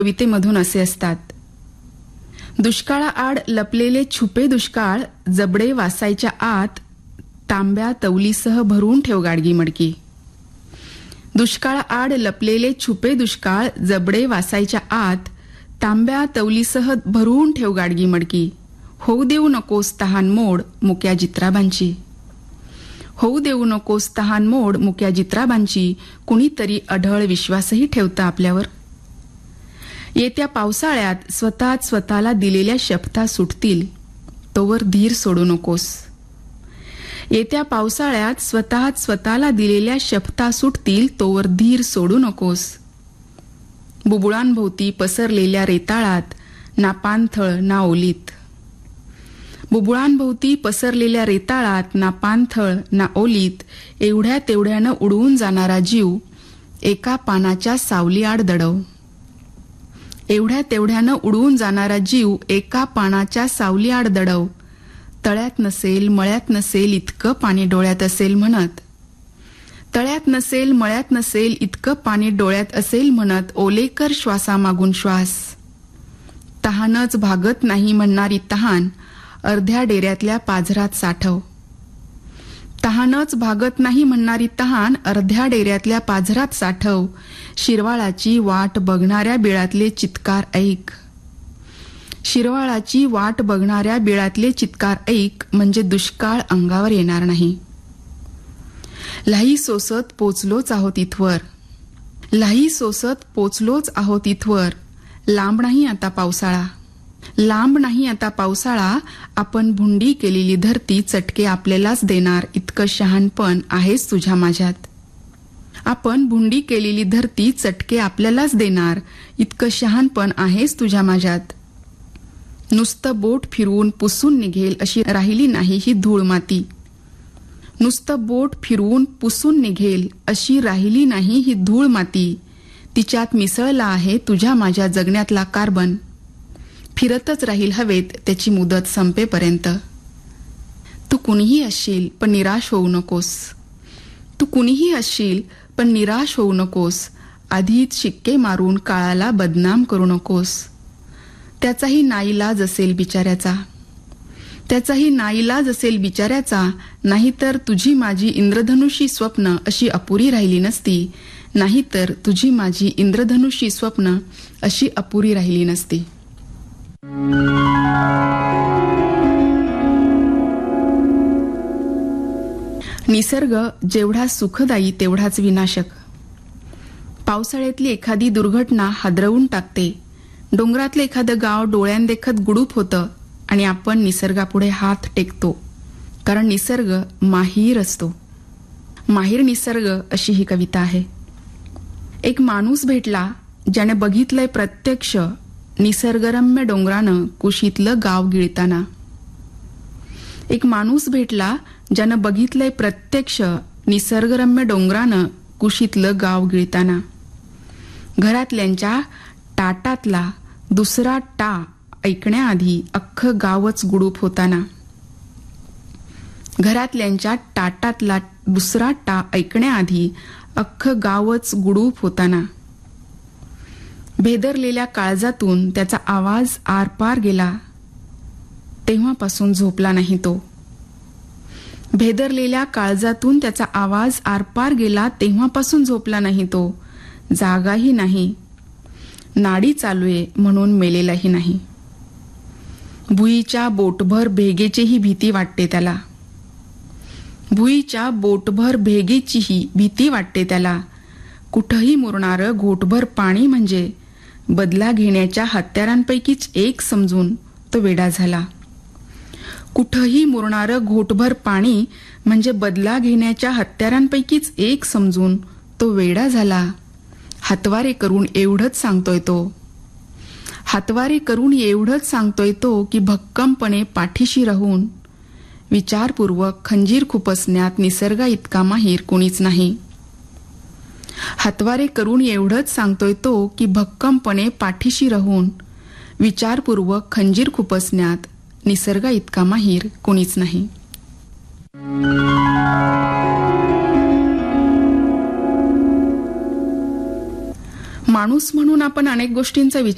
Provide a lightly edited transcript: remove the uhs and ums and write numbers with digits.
कवितेमधून असे असतात. दुष्काळाआड लपलेले छुपे दुष्काळ जबडे वासायच्या आत तांब्या तवलीसह भरून ठेव गाडगी मडकी. दुष्काळाआड लपलेले छुपे दुष्काळ जबडे वासायच्या आत तांब्या तवलीसह भरून ठेव गाडगी मडकी. होऊ देऊ नकोस तहान मोड मुक्या जित्राबांची. होऊ देऊ नकोस तहान मोड मुक्या जित्राबांची. कुणीतरी अढळ विश्वासही ठेवतं आपल्यावर. येत्या पावसाळ्यात स्वतःला दिलेल्या शपथा सुटतील तोवर धीर सोडू नकोस. येत्या पावसाळ्यात स्वतःला दिलेल्या शपथा सुटतील तोवर धीर सोडू नकोस. बुबुळांभोवती पसरलेल्या रेताळात ना पाणथळ ना ओलीत. बुबुळांभोवती पसरलेल्या रेताळात ना पाणथळ ना ओलीत एवढ्या तेवढ्यानं उडवून जाणारा जीव एका पानाच्या सावलीआड दडव. एवढ्या तेवढ्यानं उडवून जाणारा जीव एका पानाच्या सावलीआड दडव. तळ्यात नसेल मळ्यात नसेल इतकं पाणी डोळ्यात असेल म्हणत. तळ्यात नसेल मळ्यात नसेल इतकं पाणी डोळ्यात असेल म्हणत ओलेकर श्वासामागून श्वास. तहानच भागत नाही म्हणणारी तहान अर्ध्या डेऱ्यातल्या पाझरात साठव. तहानच भागत नाही म्हणणारी तहान अर्ध्या डेऱ्यातल्या पाझरात साठव. शिरवाळाची वाट बघणाऱ्या बिळातले चित्कार ऐक. शिरवाळाची वाट बघणाऱ्या बिळातले चित्कार ऐक म्हणजे दुष्काळ अंगावर येणार नाही. लाही सोसत पोचलोच आहोत इथवर. लाही सोसत पोचलोच आहोत इथवर. लांब नाही आता पावसाळा. लांब नाही आता पावसाळा. आपण भुंडी केलेली धरती चटके आपल्यालाच देणार इतकं शहाणपण आहेच तुझ्या माझ्यात. आपण भुंडी केलेली धरती चटके आपल्यालाच देणार इतकं शहाणपण आहेच तुझ्या माझ्यात. नुसतं बोट फिरवून पुसून निघेल अशी राहिली नाही ही धूळ माती. नुसतं बोट फिरवून पुसून निघेल अशी राहिली नाही ही धूळ माती. तिच्यात मिसळला आहे तुझ्या माझ्या जगण्यातला कार्बन. फिरतच राहील हवेत त्याची मुदत संपेपर्यंत. तू कुणीही असशील पण निराश होऊ नकोस. तू कुणीही असशील पण निराश होऊ नकोस. आधीच शिक्के मारून काळाला बदनाम करू नकोस. त्याचाही नाईलाज असेल बिचाऱ्याचा. त्याचाही नाईलाज असेल बिचाऱ्याचा. नाहीतर तुझी माझी इंद्रधनुषी स्वप्न अशी अपुरी राहिली नसती. नाहीतर तुझी माझी इंद्रधनुषी स्वप्न अशी अपुरी राहिली नसती. निसर्ग जेवढा सुखदायी तेवढाच विनाशक. पावसाळ्यातली एखादी दुर्घटना हादरवून टाकते. डोंगरातलं एखादं गाव डोळ्यांदेखत गुडूप होतं आणि आपण निसर्गापुढे हात टेकतो. कारण निसर्ग माहीर असतो. माहीर निसर्ग अशी ही कविता आहे. एक माणूस भेटला ज्याने बघितलंय प्रत्यक्ष निसर्गरम्य डोंगरानं कुशीतलं गाव गिळताना. एक माणूस भेटला ज्यानं बघितलंय प्रत्यक्ष निसर्गरम्य डोंगरानं कुशीतलं गाव गिळताना. घरातल्यांच्या टाटातला दुसरा टा ऐकण्याआधी अख्खं गावच गुडूप होताना. घरातल्यांच्या टाटातला दुसरा टा ऐकण्याआधी अख्खं गावच गुडूप होताना. भेदरलेल्या काळजातून त्याचा आवाज आरपार गेला तेव्हापासून झोपला नाही तो. भेदरलेल्या काळजातून त्याचा आवाज आरपार गेला तेव्हापासून झोपला नाही तो. जागाही नाही. नाडी चालूये म्हणून मेलेलाही नाही. भुईच्या बोटभर भेगेचीही भीती वाटते त्याला. भुईच्या बोटभर भेगेचीही भीती वाटते त्याला. कुठंही मुरणारं घोटभर पाणी म्हणजे बदला घेण्याच्या हत्यारांपैकीच एक समजून तो वेडा झाला. कुठंही मुरणारं घोटभर पाणी म्हणजे बदला घेण्याच्या हत्यारांपैकीच एक समजून तो वेडा झाला. हातवारे करून एवढंच सांगतोय तो. हातवारे करून एवढंच सांगतोय तो की भक्कमपणे पाठीशी राहून विचारपूर्वक खंजीर खुपसण्यात निसर्गा इतका माहीर कोणीच नाही. हातवारे करून एवढंच सांगतोय तो की भक्कमपणे पाठीशी राहून विचारपूर्वक खंजीर खुपसण्यात निसर्गा इतका माहीर कोणीच नाही. माणूस म्हणून आपण अनेक गोष्टींचा विचार